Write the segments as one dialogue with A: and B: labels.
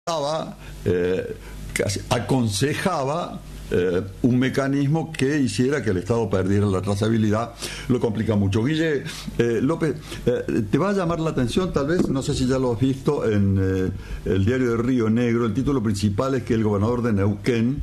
A: aconsejaba un mecanismo que hiciera que el Estado perdiera la trazabilidad. Lo complica mucho. Guille López, te va a llamar la atención, tal vez, no sé si ya lo has visto en el diario de Río Negro. El título principal es que el gobernador de Neuquén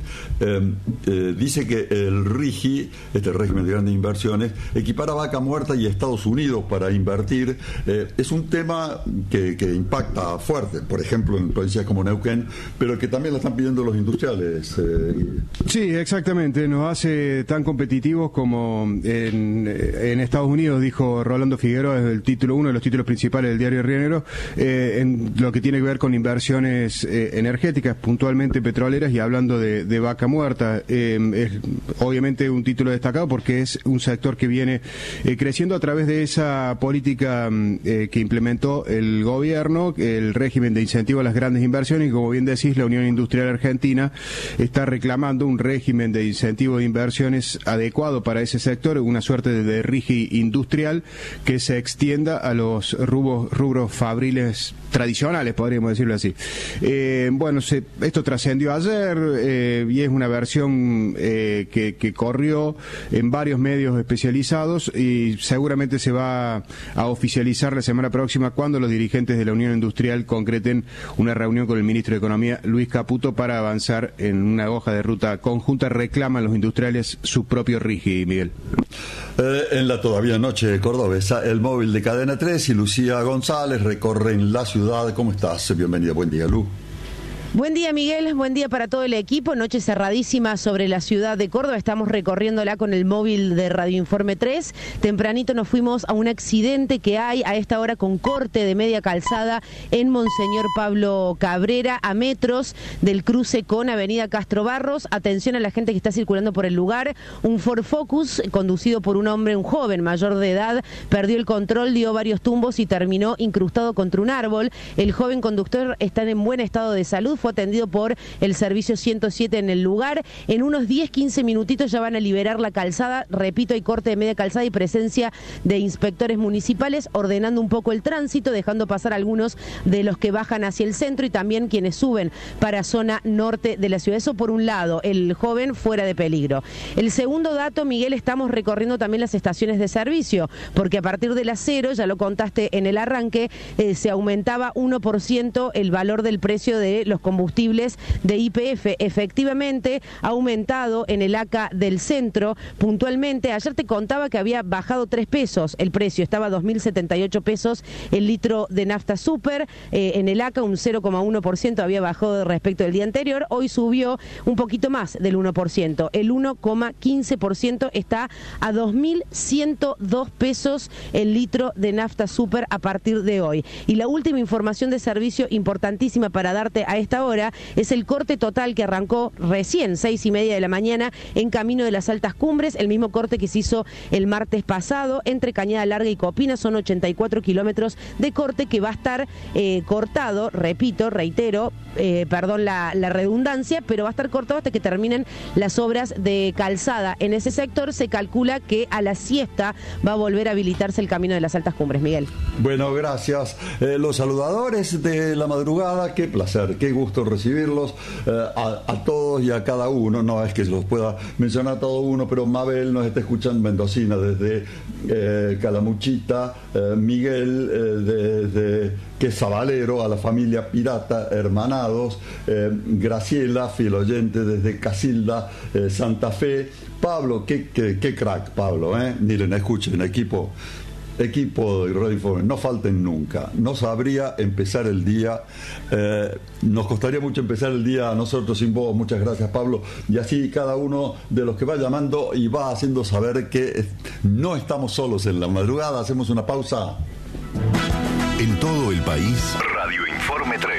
A: dice que el RIGI, este régimen de grandes inversiones, equipara Vaca Muerta y Estados Unidos para invertir. Es un tema que impacta fuerte, por ejemplo, en provincias como Neuquén, pero que también lo están pidiendo los industriales.
B: Sí, exactamente, nos hace tan competitivos como en Estados Unidos, dijo Rolando Figueroa, es el título, uno de los títulos principales del diario Río Negro, en lo que tiene que ver con inversiones energéticas, puntualmente petroleras, y hablando de Vaca Muerta. Es obviamente un título destacado porque es un sector que viene creciendo a través de esa política que implementó el gobierno, el régimen de incentivo a las grandes inversiones, y como bien decís, la Unión Industrial Argentina está reclamando un régimen de incentivo de inversiones adecuado para ese sector, una suerte de RIGI industrial que se extienda a los rubros fabriles tradicionales, podríamos decirlo así. Esto trascendió ayer y es una versión que corrió en varios medios especializados y seguramente se va a oficializar la semana próxima cuando los dirigentes de la Unión Industrial concreten una reunión con el ministro de Economía, Luis Caputo, para avanzar en una hoja de ruta conjunta. Reclaman los industriales su propio RIGI, Miguel.
A: En la todavía noche cordobesa, el móvil de Cadena 3 y Lucía González recorren la ciudad. ¿Cómo estás? Bienvenida, buen día, Lu.
C: Buen día, Miguel, buen día para todo el equipo. Noche cerradísima sobre la ciudad de Córdoba, estamos recorriéndola con el móvil de Radio Informe 3. Tempranito nos fuimos a un accidente que hay a esta hora con corte de media calzada en Monseñor Pablo Cabrera, a metros del cruce con Avenida Castro Barros. Atención a la gente que está circulando por el lugar. Un Ford Focus conducido por un hombre, un joven mayor de edad, perdió el control, dio varios tumbos y terminó incrustado contra un árbol. El joven conductor está en buen estado de salud, fue atendido por el servicio 107 en el lugar. En unos 10-15 minutitos ya van a liberar la calzada. Repito, hay corte de media calzada y presencia de inspectores municipales ordenando un poco el tránsito, dejando pasar algunos de los que bajan hacia el centro y también quienes suben para zona norte de la ciudad. Eso por un lado, el joven fuera de peligro. El segundo dato, Miguel, estamos recorriendo también las estaciones de servicio, porque a partir de las 0, ya lo contaste en el arranque, se aumentaba 1% el valor del precio de los combustibles de YPF. Efectivamente ha aumentado en el ACA del centro puntualmente. Ayer te contaba que había bajado 3 pesos el precio, estaba a 2.078 pesos el litro de nafta super. En el ACA un 0,1% había bajado respecto del día anterior. Hoy subió un poquito más del 1%, el 1,15%, está a 2.102 pesos el litro de nafta super a partir de hoy. Y la última información de servicio importantísima para darte a esta hora es el corte total que arrancó recién, 6:30 de la mañana, en camino de las Altas Cumbres, el mismo corte que se hizo el martes pasado entre Cañada Larga y Copina. Son 84 kilómetros de corte que va a estar cortado, reitero, perdón la redundancia, pero va a estar cortado hasta que terminen las obras de calzada. En ese sector se calcula que a la siesta va a volver a habilitarse el camino de las Altas Cumbres, Miguel.
A: Bueno, gracias. Los saludadores de la madrugada, qué placer, qué gusto recibirlos a todos y a cada uno. No es que los pueda mencionar a todo uno, pero Mabel nos está escuchando, mendocina, desde Calamuchita, Miguel desde Quesabalero, a la familia Pirata, hermanados, Graciela, fiel oyente desde Casilda, Santa Fe. Pablo, qué crack, Pablo, miren, escuchen, equipo de Radio Informe, no falten nunca. No sabría empezar el día, nos costaría mucho empezar el día a nosotros sin vos. Muchas gracias, Pablo. Y así cada uno de los que va llamando y va haciendo saber que no estamos solos en la madrugada. Hacemos una pausa.
D: En todo el país, Radio Informe 3.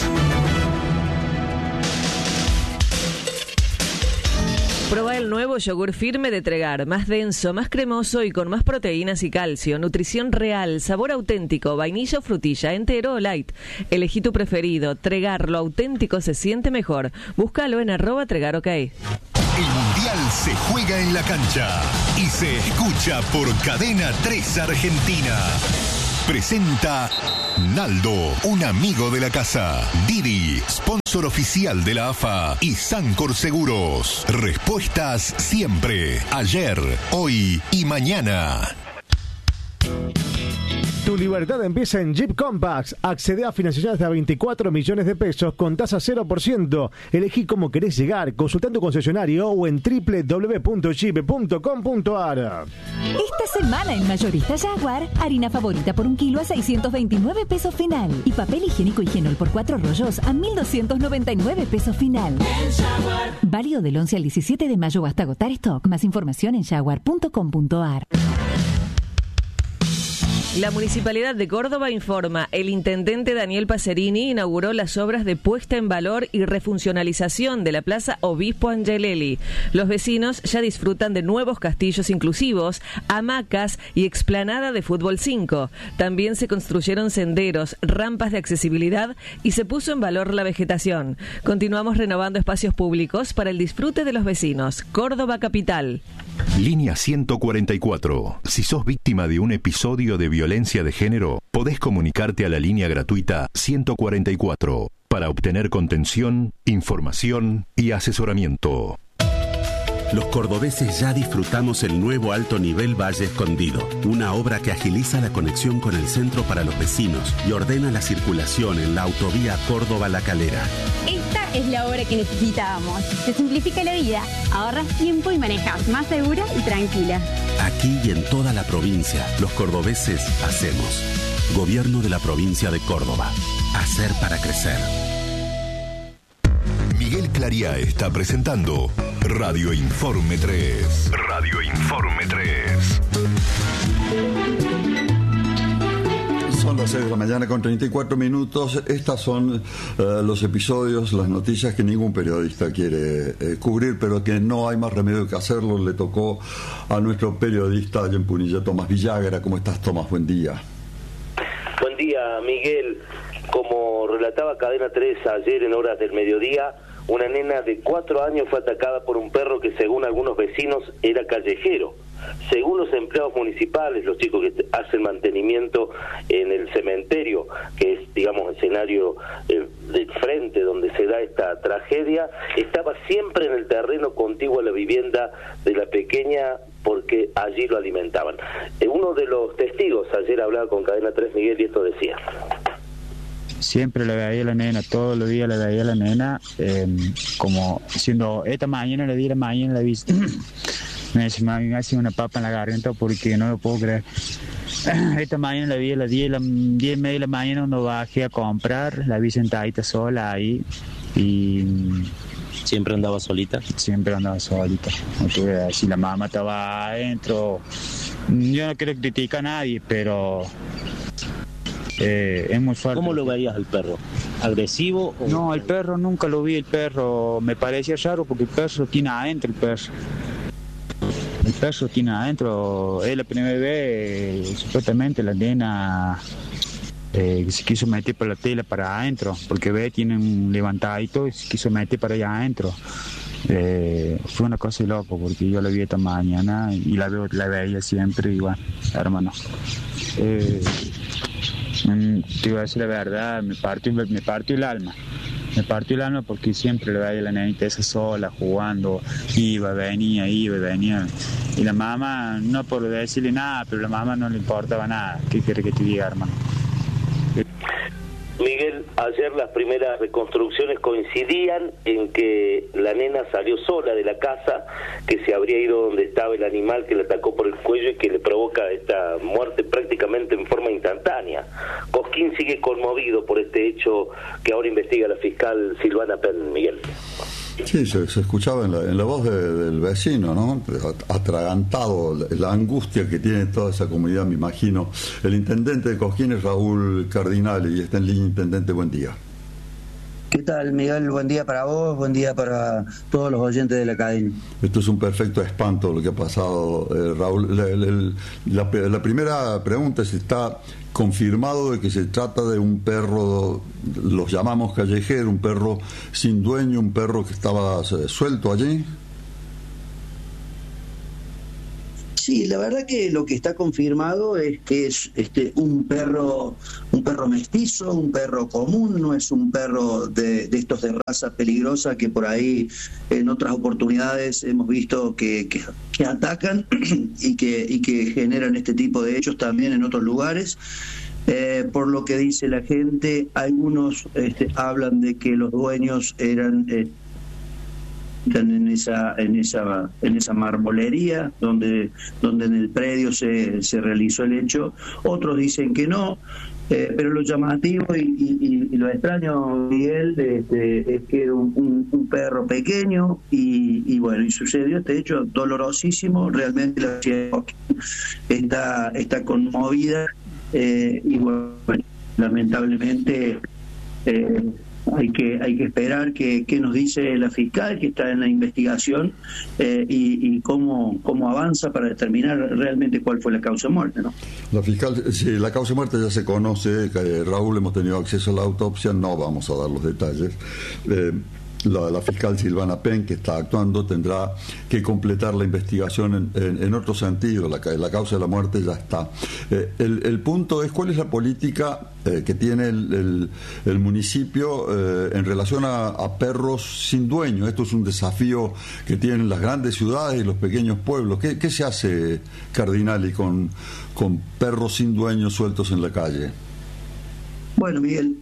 E: Proba el nuevo yogur firme de Tregar, más denso, más cremoso y con más proteínas y calcio, nutrición real, sabor auténtico, vainilla o frutilla, entero o light. Elegí tu preferido. Tregar, lo auténtico se siente mejor. Búscalo en @TregarOK.
D: El Mundial se juega en la cancha y se escucha por Cadena 3 Argentina. Presenta Naldo, un amigo de la casa. Didi, sponsor oficial de la AFA y Sancor Seguros. Respuestas siempre, ayer, hoy y mañana.
F: Tu libertad empieza en Jeep Compass. Accede a financiación hasta 24 millones de pesos con tasa 0%. Elegí cómo querés llegar. Consulta en tu concesionario o en www.jeep.com.ar.
G: Esta semana en Mayorista Jaguar, harina favorita por 1 kilo a 629 pesos final. Y papel higiénico Higienol por 4 rollos a 1.299 pesos final. Válido del 11 al 17 de mayo hasta agotar stock. Más información en jaguar.com.ar.
E: La Municipalidad de Córdoba informa, el intendente Daniel Pacerini inauguró las obras de puesta en valor y refuncionalización de la Plaza Obispo Angelelli. Los vecinos ya disfrutan de nuevos castillos inclusivos, hamacas y explanada de fútbol 5. También se construyeron senderos, rampas de accesibilidad y se puso en valor la vegetación. Continuamos renovando espacios públicos para el disfrute de los vecinos. Córdoba Capital.
D: Línea 144. Si sos víctima de un episodio de violencia de género, podés comunicarte a la línea gratuita 144 para obtener contención, información y asesoramiento.
H: Los cordobeses ya disfrutamos el nuevo alto nivel Valle Escondido, una obra que agiliza la conexión con el centro para los vecinos y ordena la circulación en la autovía Córdoba-La Calera.
I: Esta es la obra que necesitábamos. Te simplifica la vida, ahorras tiempo y manejas más segura y tranquila.
H: Aquí y en toda la provincia, los cordobeses hacemos. Gobierno de la provincia de Córdoba. Hacer para crecer.
D: Miguel Clariá está presentando Radio Informe 3. Radio Informe 3.
A: Son las 6 de la mañana con 34 minutos. Estas son los episodios, las noticias que ningún periodista quiere cubrir, pero que no hay más remedio que hacerlo. Le tocó a nuestro periodista allá en Punilla, Tomás Villagra. ¿Cómo estás, Tomás? Buen día.
J: Buen día, Miguel. Como relataba Cadena 3 ayer en horas del mediodía, una nena de 4 años fue atacada por un perro que, según algunos vecinos, era callejero. Según los empleados municipales, los chicos que hacen mantenimiento en el cementerio, que es, digamos, escenario del frente donde se da esta tragedia, estaba siempre en el terreno contiguo a la vivienda de la pequeña porque allí lo alimentaban. Uno de los testigos ayer hablaba con Cadena 3, Miguel, y esto decía.
K: Siempre le veía a la nena, todos los días le veía a la nena, como diciendo, esta mañana le di, la mañana la vi. Me dice, mami, me hace una papa en la garganta porque no lo puedo creer. Esta mañana la vi a las 10:30 de la mañana cuando bajé a comprar, la vi sentadita sola ahí y...
L: ¿Siempre andaba solita?
K: Siempre andaba solita. No te voy a decir, la mamá estaba adentro. Yo no quiero criticar a nadie, pero... es muy fuerte.
L: ¿Cómo lo veías al perro? ¿Agresivo? O...
K: No, el perro nunca lo vi, el perro me parecía raro porque el perro tiene adentro, el perro tiene adentro. Es la primera vez, supuestamente la nena se quiso meter por la tela para adentro, porque ve, tiene un levantadito y se quiso meter para allá adentro. Fue una cosa de loco porque yo la vi esta mañana y la veía siempre igual, hermano. Te iba a decir la verdad, me partió el alma. Me partió el alma porque siempre le veía a la nenita esa sola, jugando, iba, venía. Y la mamá, no por decirle nada, pero a la mamá no le importaba nada. ¿Qué quiere que te diga, hermano?
J: Miguel, ayer las primeras reconstrucciones coincidían en que la nena salió sola de la casa, que se habría ido donde estaba el animal que le atacó por el cuello y que le provoca esta muerte prácticamente en forma instantánea. Cosquín sigue conmovido por este hecho que ahora investiga la fiscal Silvana Penn, Miguel.
A: Sí, se escuchaba en la voz del vecino, ¿no? Atragantado, la angustia que tiene toda esa comunidad, me imagino. El intendente de Cosquín es Raúl Cardinale y está en línea. Intendente, buen día.
M: ¿Qué tal, Miguel? Buen día para vos, buen día para todos los oyentes de la cadena.
A: Esto es un perfecto espanto lo que ha pasado, Raúl. La primera pregunta es si está confirmado de que se trata de un perro, los llamamos callejero, un perro sin dueño, un perro que estaba suelto allí.
M: Sí, la verdad que lo que está confirmado es que es un perro mestizo, un perro común, no es un perro de estos de raza peligrosa que por ahí en otras oportunidades hemos visto que atacan y que generan este tipo de hechos también en otros lugares. Por lo que dice la gente, algunos hablan de que los dueños eran en esa marmolería donde en el predio se realizó el hecho. Otros dicen que no, pero lo llamativo y lo extraño, Miguel, es que era un perro pequeño y bueno, y sucedió este hecho dolorosísimo. Realmente la ciudad está conmovida y bueno, lamentablemente hay que esperar que nos dice la fiscal, que está en la investigación, y cómo avanza para determinar realmente cuál fue la causa de muerte, ¿no?
A: La fiscal, sí, la causa de muerte ya se conoce, Raúl, hemos tenido acceso a la autopsia, no vamos a dar los detalles. La fiscal Silvana Pen, que está actuando, tendrá que completar la investigación en otro sentido. La causa de la muerte ya está. El punto es cuál es la política que tiene el municipio en relación a perros sin dueño. Esto es un desafío que tienen las grandes ciudades y los pequeños pueblos. ¿Qué se hace, Cardinali, con perros sin dueño sueltos en la calle?
M: Bueno, Miguel,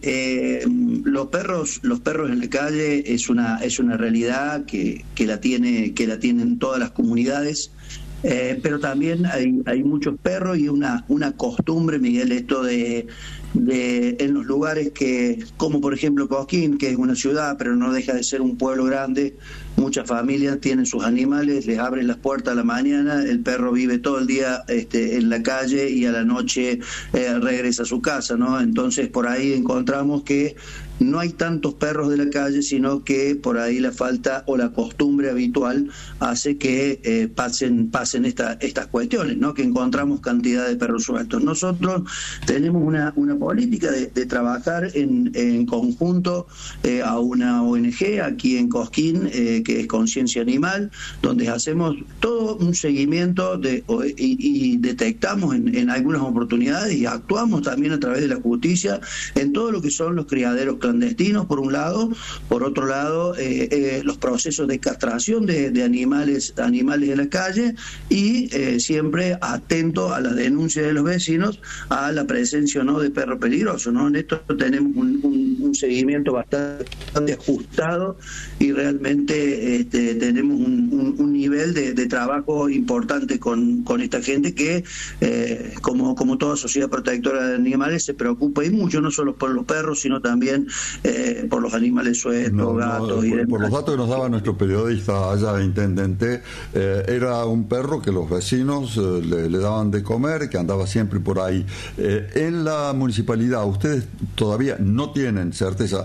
M: los perros en la calle es una realidad que la tienen todas las comunidades, pero también hay muchos perros y una costumbre, Miguel, esto de en los lugares como por ejemplo Cosquín, que es una ciudad pero no deja de ser un pueblo grande. Muchas familias tienen sus animales, les abren las puertas a la mañana, el perro vive todo el día en la calle y a la noche regresa a su casa, ¿no? Entonces por ahí encontramos que no hay tantos perros de la calle, sino que por ahí la falta o la costumbre habitual hace que pasen estas cuestiones, ¿no? Que encontramos cantidad de perros sueltos. Nosotros tenemos una política de trabajar en conjunto a una ONG aquí en Cosquín, que es Conciencia Animal, donde hacemos todo un seguimiento y detectamos en algunas oportunidades y actuamos también a través de la justicia en todo lo que son los criaderos clandestinos, por un lado, por otro lado los procesos de castración de animales en la calle y siempre atento a las denuncias de los vecinos a la presencia o no de perros peligrosos, ¿no? En esto tenemos un seguimiento bastante ajustado y realmente tenemos un nivel de trabajo importante con esta gente que como toda sociedad protectora de animales se preocupa y mucho, no solo por los perros, sino también por los animales sueltos, gatos y demás.
A: Por los datos que nos daba nuestro periodista allá, intendente, era un perro que los vecinos le daban de comer, que andaba siempre por ahí. En la municipalidad, ustedes todavía no tienen certeza,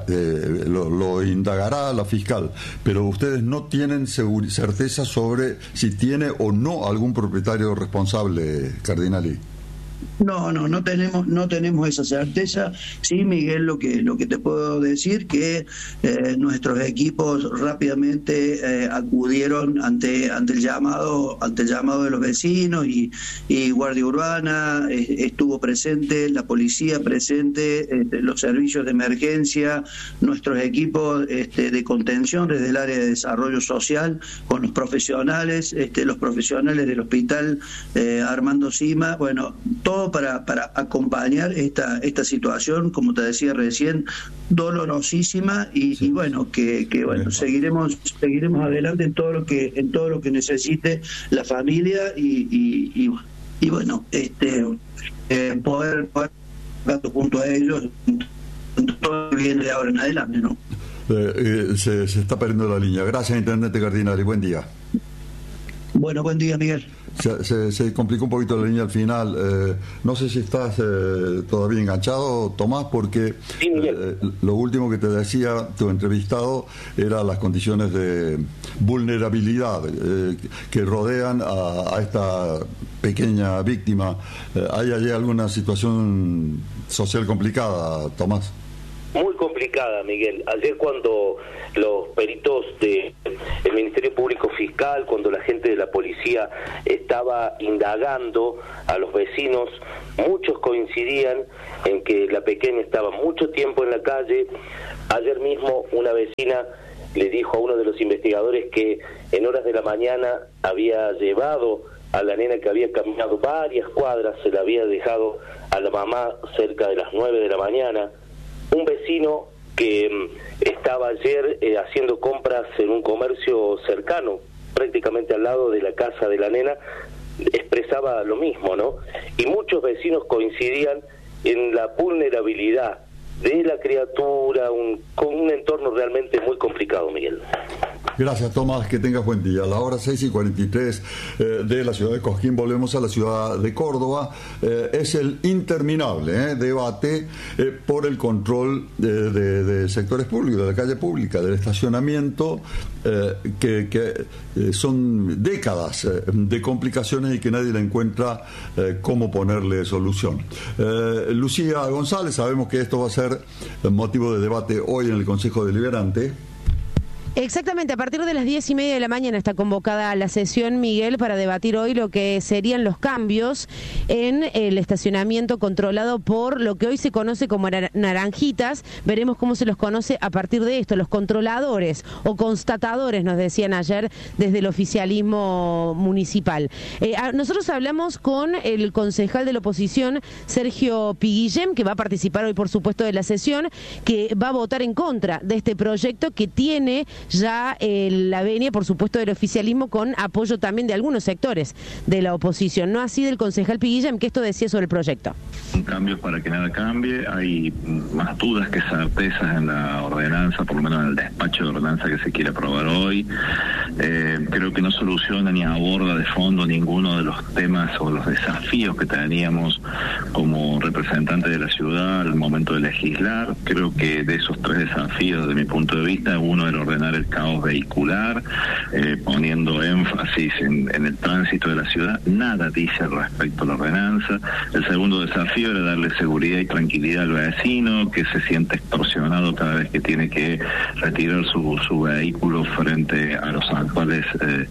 A: lo indagará la fiscal, pero ustedes no tienen certeza sobre si tiene o no algún propietario responsable, Cardinali.
M: No tenemos esa certeza. Sí, Miguel, lo que te puedo decir que nuestros equipos rápidamente acudieron ante el llamado de los vecinos y Guardia Urbana estuvo presente, la policía presente, los servicios de emergencia, nuestros equipos de contención desde el área de desarrollo social con los profesionales del hospital Armando Sima, bueno, todo para acompañar esta situación, como te decía recién, dolorosísima y bueno, que bueno, seguiremos adelante en todo lo que necesite la familia y bueno, poder junto a ellos todo lo que viene de ahora en adelante, ¿no?
A: Se está perdiendo la línea. Gracias, intendente Cardinali, buen día.
M: Bueno, buen día, Miguel.
A: Se complicó un poquito la línea al final. No sé si estás todavía enganchado, Tomás, porque lo último que te decía tu entrevistado era las condiciones de vulnerabilidad que rodean a esta pequeña víctima. ¿Hay allí alguna situación social complicada, Tomás?
J: muy complicada, Miguel. Ayer cuando los peritos del Ministerio Público Fiscal, cuando la gente de la policía estaba indagando a los vecinos, muchos coincidían en que la pequeña estaba mucho tiempo en la calle. Ayer mismo una vecina le dijo a uno de los investigadores que en horas de la mañana había llevado a la nena, que había caminado varias cuadras, se la había dejado a la mamá cerca de las 9 de la mañana. Un vecino que estaba ayer haciendo compras en un comercio cercano, prácticamente al lado de la casa de la nena, expresaba lo mismo, ¿no? Y muchos vecinos coincidían en la vulnerabilidad de la criatura, con un entorno realmente muy complicado, Miguel.
A: Gracias, Tomás, que tengas buen día. A la hora 6:43 de la ciudad de Cosquín, volvemos a la ciudad de Córdoba. Es el interminable debate por el control de sectores públicos, de la calle pública, del estacionamiento, que son décadas de complicaciones y que nadie le encuentra cómo ponerle solución. Lucía González, sabemos que esto va a ser motivo de debate hoy en el Consejo Deliberante.
C: Exactamente, a partir de las 10:30 de la mañana está convocada la sesión, Miguel, para debatir hoy lo que serían los cambios en el estacionamiento controlado por lo que hoy se conoce como naranjitas. Veremos cómo se los conoce a partir de esto, los controladores o constatadores, nos decían ayer desde el oficialismo municipal. Nosotros hablamos con el concejal de la oposición, Sergio Piguillem, que va a participar hoy, por supuesto, de la sesión, que va a votar en contra de este proyecto que tiene ya la venia, por supuesto, del oficialismo, con apoyo también de algunos sectores de la oposición. No así del concejal Piguillem, que esto decía sobre el proyecto.
N: Un cambio para que nada cambie. Hay más dudas que certezas en la ordenanza, por lo menos en el despacho de ordenanza que se quiere aprobar hoy. Creo que no soluciona ni aborda de fondo ninguno de los temas o los desafíos que teníamos como representantes de la ciudad al momento de legislar. Creo que de esos tres desafíos, desde mi punto de vista, uno era ordenar el caos vehicular, poniendo énfasis en el tránsito de la ciudad. Nada dice respecto a la ordenanza. El segundo desafío era darle seguridad y tranquilidad al vecino, que se siente extorsionado cada vez que tiene que retirar su vehículo frente a los actuales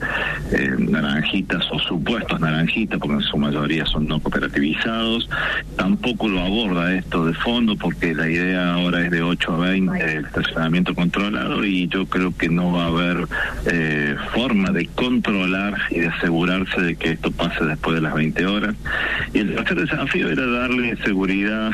N: naranjitas o supuestos naranjitas, porque en su mayoría son no cooperativizados. Tampoco lo aborda esto de fondo, porque la idea ahora es de 8 a 20 el estacionamiento controlado, y yo creo que no va a haber forma de controlar y de asegurarse de que esto pase después de las 20 horas. Y el tercer desafío era darle seguridad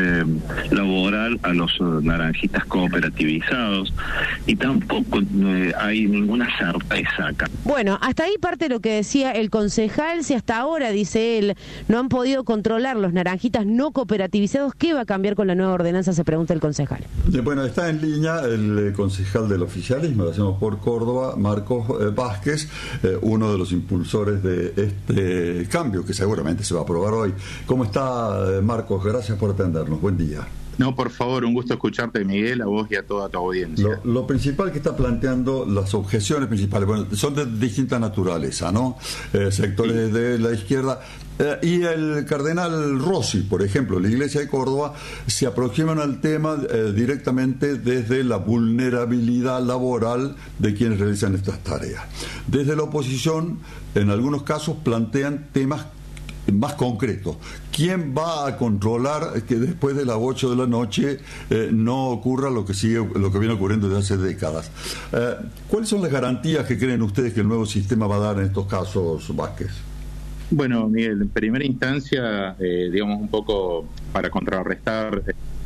N: laboral a los naranjitas cooperativizados, y tampoco hay ninguna certeza acá.
C: Bueno, hasta ahí parte lo que decía el concejal. Si hasta ahora, dice él, no han podido controlar los naranjitas no cooperativizados, ¿qué va a cambiar con la nueva ordenanza? Se pregunta el concejal.
A: Bueno, está en línea el concejal del oficialismo, lo hacemos por Córdoba, Marcos Vázquez, uno de los impulsores de este cambio que seguramente se va a aprobar hoy. ¿Cómo está, Marcos? Gracias por atendernos. Buen día.
O: No, por favor, un gusto escucharte, Miguel, a vos y a toda tu audiencia.
A: Lo principal que está planteando, las objeciones principales, bueno, son de distinta naturaleza, ¿no? Sectores de la izquierda. Y el cardenal Rossi, por ejemplo, la Iglesia de Córdoba, se aproximan al tema directamente desde la vulnerabilidad laboral de quienes realizan estas tareas. Desde la oposición, en algunos casos, plantean temas más concreto. ¿Quién va a controlar que después de las 8 de la noche no ocurra lo que viene ocurriendo desde hace décadas? ¿Cuáles son las garantías que creen ustedes que el nuevo sistema va a dar en estos casos, Vázquez?
O: Bueno, Miguel, en primera instancia, digamos un poco para contrarrestar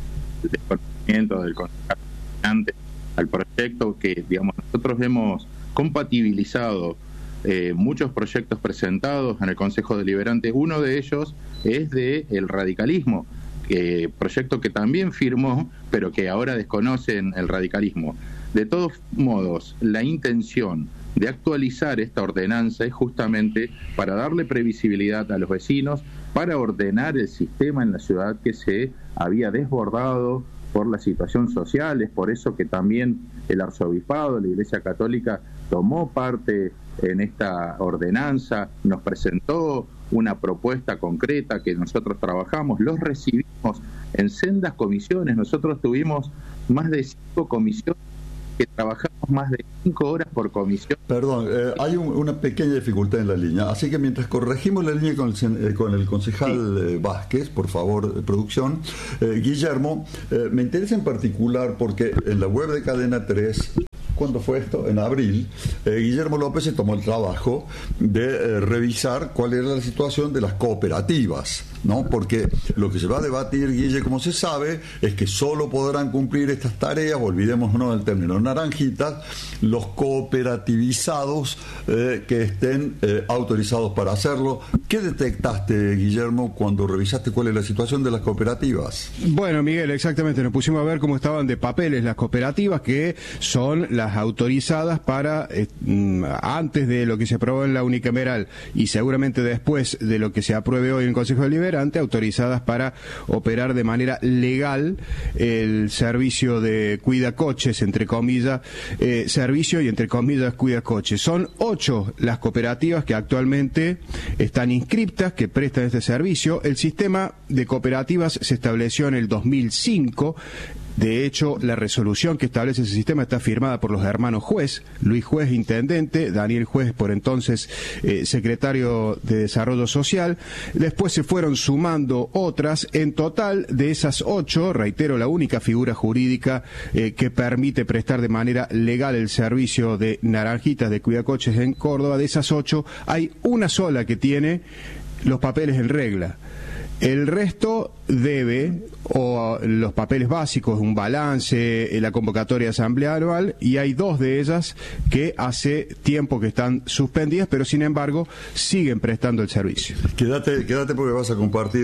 O: el desconocimiento del contrincante al proyecto, que digamos nosotros hemos compatibilizado muchos proyectos presentados en el Consejo Deliberante. Uno de ellos es de el radicalismo, proyecto que también firmó, pero que ahora desconocen el radicalismo. De todos modos, la intención de actualizar esta ordenanza es justamente para darle previsibilidad a los vecinos, para ordenar el sistema en la ciudad que se había desbordado por la situación social. Es por eso que también el arzobispado, la Iglesia Católica, tomó parte en esta ordenanza, nos presentó una propuesta concreta que nosotros trabajamos, los recibimos en sendas comisiones. Nosotros tuvimos más de 5 comisiones, que trabajamos más de 5 horas por comisión.
A: Perdón, hay una pequeña dificultad en la línea, así que mientras corregimos la línea con el concejal Vázquez, por favor, producción, Guillermo, me interesa en particular porque en la web de Cadena 3, ¿cuándo fue esto? En abril, Guillermo López se tomó el trabajo de revisar cuál era la situación de las cooperativas, ¿no? Porque lo que se va a debatir, Guille, como se sabe, es que solo podrán cumplir estas tareas, olvidémonos del término naranjitas, los cooperativizados que estén autorizados para hacerlo. ¿Qué detectaste, Guillermo, cuando revisaste cuál es la situación de las cooperativas?
B: Bueno, Miguel, exactamente, nos pusimos a ver cómo estaban de papeles las cooperativas, que son las autorizadas para, antes de lo que se aprobó en la unicameral y seguramente después de lo que se apruebe hoy en el Consejo Deliberante, autorizadas para operar de manera legal el servicio de cuidacoches, entre comillas, servicio y entre comillas cuidacoches. Son 8 las cooperativas que actualmente están inscriptas, que prestan este servicio. El sistema de cooperativas se estableció en el 2005. De hecho, la resolución que establece ese sistema está firmada por los hermanos Juez, Luis Juez, intendente, Daniel Juez, por entonces secretario de Desarrollo Social. Después se fueron sumando otras. En total, de esas 8, reitero, la única figura jurídica que permite prestar de manera legal el servicio de naranjitas de cuidacoches en Córdoba, de esas 8, hay una sola que tiene los papeles en regla. El resto debe, o los papeles básicos, un balance, la convocatoria de asamblea anual, y hay 2 de ellas que hace tiempo que están suspendidas, pero sin embargo siguen prestando el servicio.
A: Quédate porque vas a compartir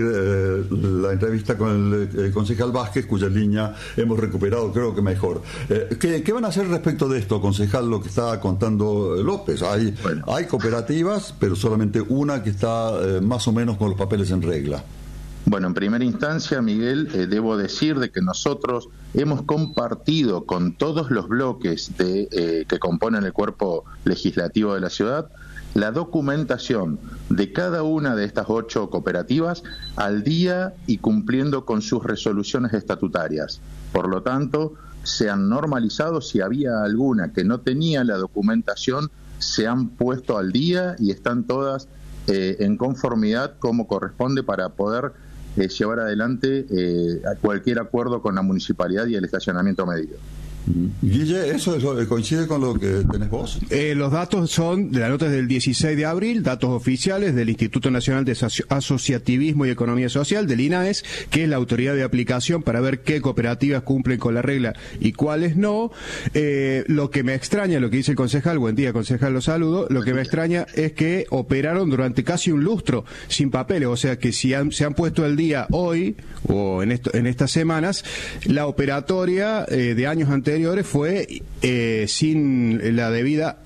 A: la entrevista con el concejal Vázquez, cuya línea hemos recuperado, creo que mejor. ¿Qué van a hacer respecto de esto, concejal, lo que está contando López? Hay cooperativas, pero solamente una que está más o menos con los papeles en regla.
O: Bueno, en primera instancia, Miguel, debo decir de que nosotros hemos compartido con todos los bloques que componen el cuerpo legislativo de la ciudad la documentación de cada una de estas 8 cooperativas al día y cumpliendo con sus resoluciones estatutarias. Por lo tanto, se han normalizado. Si había alguna que no tenía la documentación, se han puesto al día y están todas en conformidad como corresponde para poder llevar adelante cualquier acuerdo con la municipalidad y el estacionamiento medido.
A: Guille, ¿eso coincide con lo que tenés vos?
B: Los datos son de la nota del 16 de abril, datos oficiales del Instituto Nacional de Asociativismo y Economía Social, del INAES, que es la autoridad de aplicación para ver qué cooperativas cumplen con la regla y cuáles no. Lo que me extraña, lo que dice el concejal, buen día concejal, lo saludo, lo que me extraña es que operaron durante casi un lustro sin papeles, o sea que si se han puesto al día hoy o en estas semanas, la operatoria de años anteriores fue sin la debida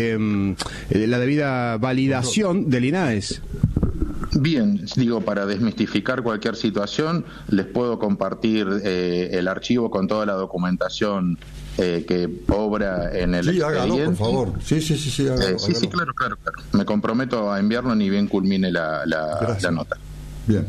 B: validación del INAES.
O: Bien, digo, para desmistificar cualquier situación, les puedo compartir el archivo con toda la documentación que obra en el expediente.
A: Hágalo, por favor. Sí, hágalo.
O: Sí, claro. Me comprometo a enviarlo ni bien culmine la nota.
A: Bien.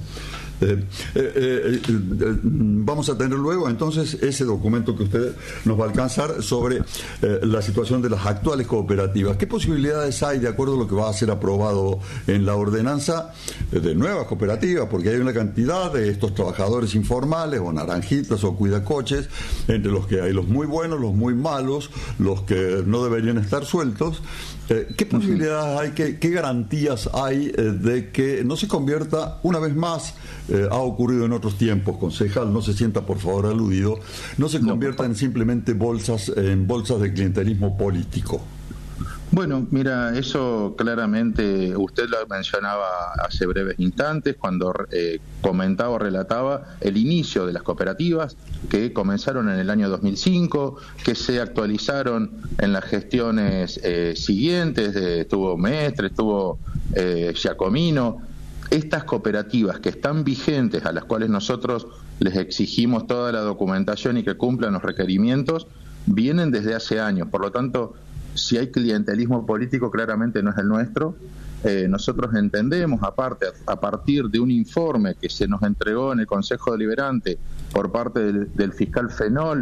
A: Vamos a tener luego entonces ese documento que usted nos va a alcanzar sobre la situación de las actuales cooperativas. ¿Qué posibilidades hay, de acuerdo a lo que va a ser aprobado en la ordenanza, de nuevas cooperativas? Porque hay una cantidad de estos trabajadores informales o naranjitas o cuidacoches, entre los que hay los muy buenos, los muy malos, los que no deberían estar sueltos. ¿Qué posibilidades hay, qué garantías hay de que no se convierta, una vez más, ha ocurrido en otros tiempos, concejal, no se sienta por favor aludido, no se convierta en simplemente bolsas de clientelismo político?
O: Bueno, mira, eso claramente usted lo mencionaba hace breves instantes cuando comentaba o relataba el inicio de las cooperativas que comenzaron en el año 2005, que se actualizaron en las gestiones siguientes, estuvo Mestre, estuvo Giacomino. Estas cooperativas que están vigentes, a las cuales nosotros les exigimos toda la documentación y que cumplan los requerimientos, vienen desde hace años. Por lo tanto, si hay clientelismo político, claramente no es el nuestro. Nosotros entendemos, aparte, a partir de un informe que se nos entregó en el Consejo Deliberante por parte del fiscal Fenol,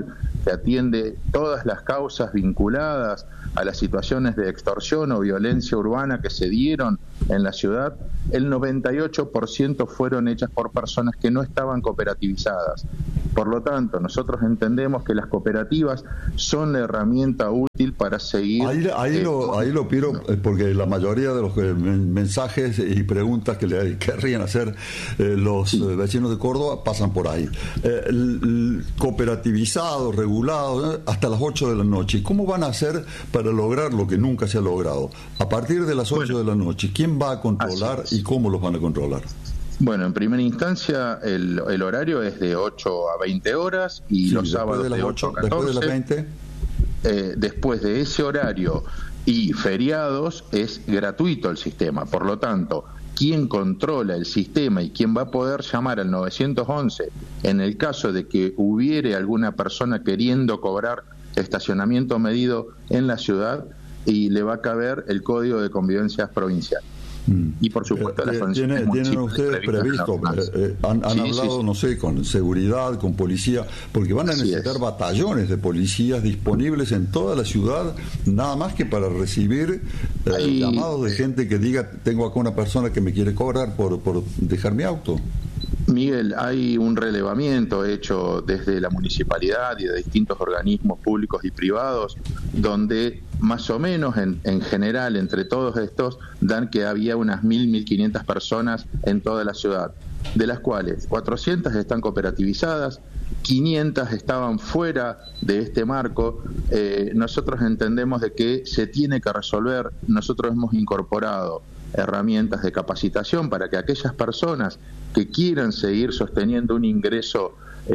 O: que atiende todas las causas vinculadas a las situaciones de extorsión o violencia urbana que se dieron en la ciudad, el 98% fueron hechas por personas que no estaban cooperativizadas. Por lo tanto, nosotros entendemos que las cooperativas son la herramienta útil para seguir...
A: Ahí lo piro, porque la mayoría de los mensajes y preguntas que le querrían hacer los vecinos de Córdoba pasan por ahí. Cooperativizado, regulado, hasta las 8 de la noche. ¿Cómo van a hacer para lograr lo que nunca se ha logrado? A partir de las 8 de la noche, ¿quién va a controlar y cómo los van a controlar?
O: Bueno, en primera instancia el horario es de 8 a 20 horas y los sábados de 8 a 14.
A: Después de las 20.
O: Después de ese horario y feriados es gratuito el sistema. Por lo tanto, quien controla el sistema y quien va a poder llamar al 911 en el caso de que hubiere alguna persona queriendo cobrar estacionamiento medido en la ciudad, y le va a caber el Código de Convivencia Provincial. Y por supuesto las
A: ¿Tienen ustedes previsto? Han hablado, no sé, con seguridad, con policía, porque van a necesitar batallones de policías disponibles en toda la ciudad, nada más que para recibir llamados de gente que diga, tengo acá una persona que me quiere cobrar por dejar mi auto.
O: Miguel, hay un relevamiento hecho desde la municipalidad y de distintos organismos públicos y privados, donde más o menos en general entre todos estos dan que había unas 1.500 personas en toda la ciudad, de las cuales 400 están cooperativizadas, 500 estaban fuera de este marco. Nosotros entendemos de que se tiene que resolver. Nosotros hemos incorporado herramientas de capacitación para que aquellas personas que quieran seguir sosteniendo un ingreso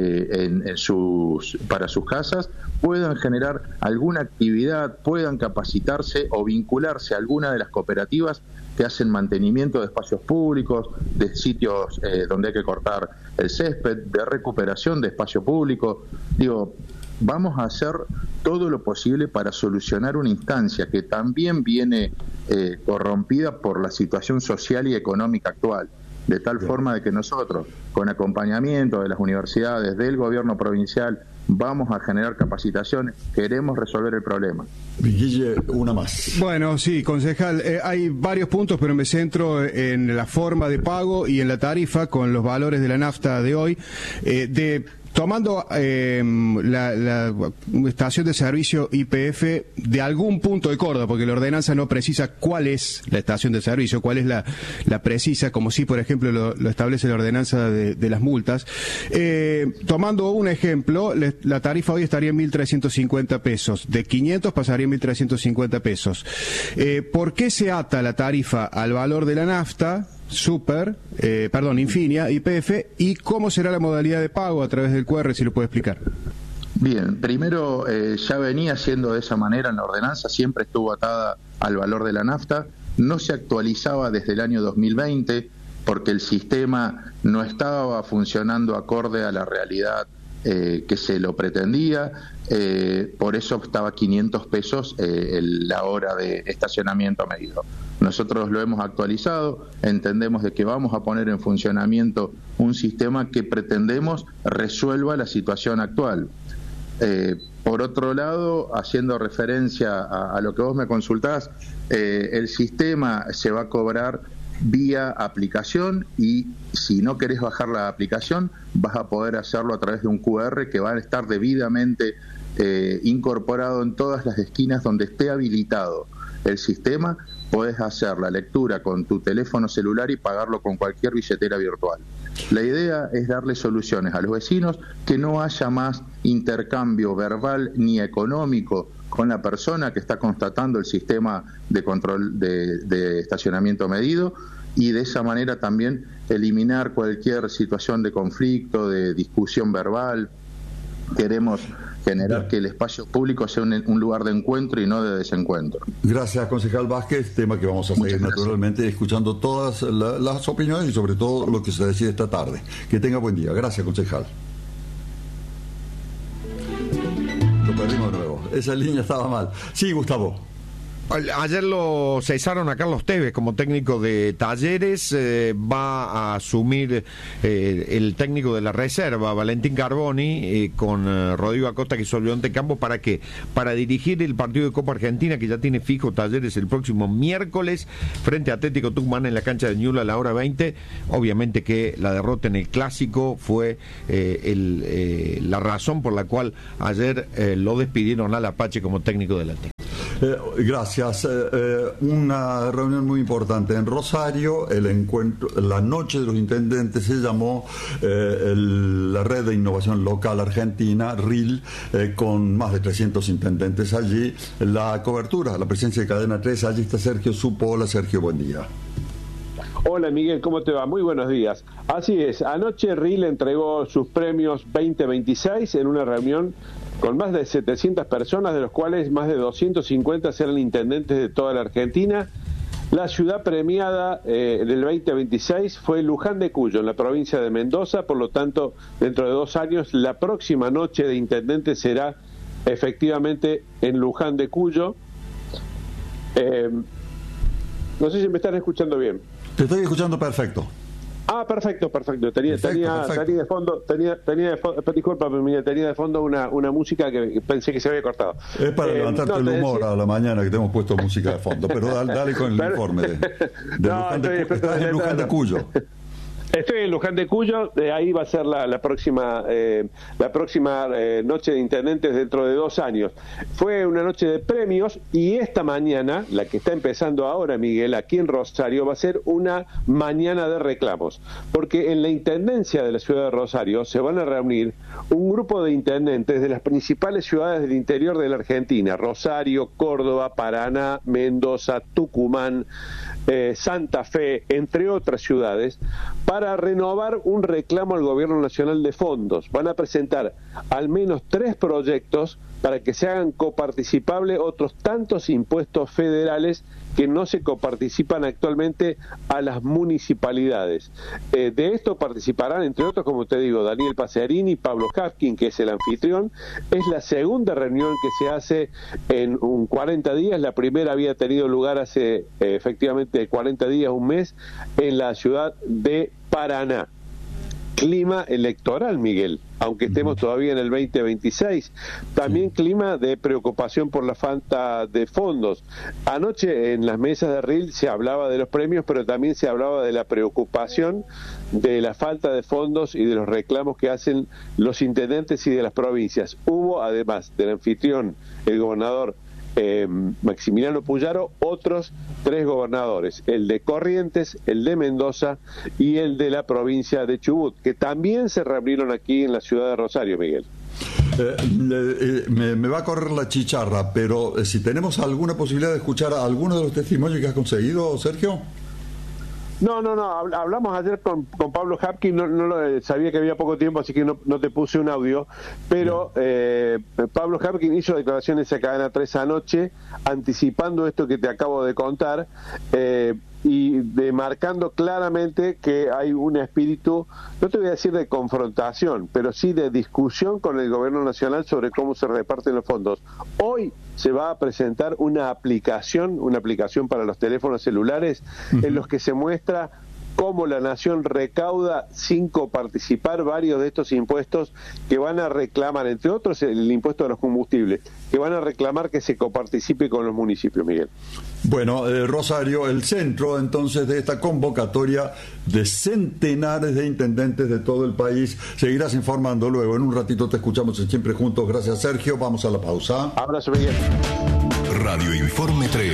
O: para sus casas puedan generar alguna actividad, puedan capacitarse o vincularse a alguna de las cooperativas que hacen mantenimiento de espacios públicos, de sitios donde hay que cortar el césped, de recuperación de espacio público. Digo, vamos a hacer todo lo posible para solucionar una instancia que también viene corrompida por la situación social y económica actual, de tal forma de que nosotros, con acompañamiento de las universidades, del gobierno provincial, vamos a generar capacitaciones, queremos resolver el problema.
A: Guille, una más.
B: Bueno, sí, concejal, hay varios puntos, pero me centro en la forma de pago y en la tarifa con los valores de la nafta de hoy. Tomando la estación de servicio YPF de algún punto de Córdoba, porque la ordenanza no precisa cuál es la estación de servicio, cuál es la precisa, como si, por ejemplo, lo establece la ordenanza de las multas. Tomando un ejemplo, la tarifa hoy estaría en 1.350 pesos. De 500 pasaría en 1.350 pesos. ¿Por qué se ata la tarifa al valor de la nafta? Infinia, YPF, y cómo será la modalidad de pago a través del QR, si lo puede explicar.
O: Bien, primero ya venía siendo de esa manera en la ordenanza, siempre estuvo atada al valor de la nafta, no se actualizaba desde el año 2020 porque el sistema no estaba funcionando acorde a la realidad que se lo pretendía, por eso estaba 500 pesos la hora de estacionamiento medido. Nosotros lo hemos actualizado, entendemos de que vamos a poner en funcionamiento un sistema que pretendemos resuelva la situación actual. Por otro lado, haciendo referencia a lo que vos me consultás, el sistema se va a cobrar vía aplicación, y si no querés bajar la aplicación vas a poder hacerlo a través de un QR que va a estar debidamente incorporado en todas las esquinas donde esté habilitado el sistema. Podés hacer la lectura con tu teléfono celular y pagarlo con cualquier billetera virtual. La idea es darle soluciones a los vecinos, que no haya más intercambio verbal ni económico con la persona que está constatando el sistema de control de estacionamiento medido, y de esa manera también eliminar cualquier situación de conflicto, de discusión verbal. Queremos generar que el espacio público sea un lugar de encuentro y no de desencuentro.
A: Gracias, concejal Vázquez, tema que vamos a seguir naturalmente escuchando todas las opiniones y sobre todo lo que se decide esta tarde. Que tenga buen día. Gracias, concejal. Lo perdimos de nuevo. Esa línea estaba mal. Sí, Gustavo.
P: Ayer lo cesaron a Carlos Tevez como técnico de Talleres, va a asumir el técnico de la reserva, Valentín Carboni, con Rodrigo Acosta, que es ayudante de campo. ¿Para qué? Para dirigir el partido de Copa Argentina, que ya tiene fijo Talleres el próximo miércoles, frente a Atlético Tucumán en la cancha de Ñuble a la hora 20. Obviamente que la derrota en el Clásico fue la razón por la cual ayer lo despidieron al Apache como técnico del Atlético.
A: Gracias. Una reunión muy importante en Rosario, el encuentro, la noche de los intendentes, se llamó la Red de Innovación Local Argentina, RIL, con más de 300 intendentes allí. La cobertura, la presencia de Cadena 3, allí está Sergio Supo. Hola Sergio, buen día.
Q: Hola Miguel, ¿cómo te va? Muy buenos días. Así es, anoche RIL entregó sus premios 2026 en una reunión con más de 700 personas, de los cuales más de 250 eran intendentes de toda la Argentina. La ciudad premiada del 2026 fue Luján de Cuyo, en la provincia de Mendoza. Por lo tanto, dentro de 2 años, la próxima noche de intendentes será efectivamente en Luján de Cuyo. No sé si me están escuchando bien.
A: Te estoy escuchando perfecto.
Q: Ah, perfecto. Tenía de fondo, discúlpame, tenía de fondo una música que pensé que se había cortado.
A: Es para levantarte el humor a la mañana que te hemos puesto música de fondo, pero dale con el informe estás en Luján de Cuyo.
Q: Estoy en Luján de Cuyo, ahí va a ser la próxima noche de intendentes dentro de 2 años. Fue una noche de premios y esta mañana, la que está empezando ahora, Miguel, aquí en Rosario, va a ser una mañana de reclamos, porque en la intendencia de la ciudad de Rosario se van a reunir un grupo de intendentes de las principales ciudades del interior de la Argentina: Rosario, Córdoba, Paraná, Mendoza, Tucumán, Santa Fe, entre otras ciudades, para renovar un reclamo al Gobierno Nacional de fondos. Van a presentar al menos 3 proyectos para que se hagan coparticipables otros tantos impuestos federales que no se coparticipan actualmente a las municipalidades. De esto participarán, entre otros, como te digo, Daniel Pacerini, Pablo Hapkin, que es el anfitrión. Es la segunda reunión que se hace en 40 días. La primera había tenido lugar hace efectivamente 40 días, un mes, en la ciudad de Paraná. Clima electoral, Miguel, aunque estemos todavía en el 2026. También clima de preocupación por la falta de fondos. Anoche en las mesas de RIL se hablaba de los premios, pero también se hablaba de la preocupación de la falta de fondos y de los reclamos que hacen los intendentes y de las provincias. Hubo, además del anfitrión, el gobernador Maximiliano Puyaro, otros 3 gobernadores, el de Corrientes, el de Mendoza y el de la provincia de Chubut, que también se reunieron aquí en la ciudad de Rosario, Miguel.
A: Me va a correr la chicharra, pero si tenemos alguna posibilidad de escuchar alguno de los testimonios que has conseguido, Sergio.
Q: No, hablamos ayer con Pablo Hapkin, no sabía que había poco tiempo, así que no te puse un audio, pero Pablo Hapkin hizo declaraciones a Cadena 3 anoche, anticipando esto que te acabo de contar, y demarcando claramente que hay un espíritu, no te voy a decir de confrontación, pero sí de discusión con el Gobierno Nacional sobre cómo se reparten los fondos. Hoy se va a presentar una aplicación para los teléfonos celulares, en los que se muestra cómo la nación recauda sin coparticipar varios de estos impuestos que van a reclamar, entre otros el impuesto a los combustibles, que van a reclamar que se coparticipe con los municipios, Miguel.
A: Bueno, Rosario, el centro entonces de esta convocatoria de centenares de intendentes de todo el país. Seguirás informando luego. En un ratito te escuchamos en Siempre Juntos. Gracias, Sergio. Vamos a la pausa.
Q: Abrazo, Miguel.
D: Radio Informe 3.